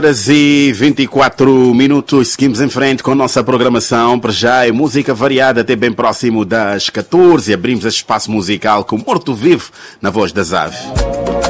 Horas e 24 minutos, seguimos em frente com a nossa programação. Para já é música variada até bem próximo das 14. Abrimos este espaço musical com Morto Vivo na voz das Aves.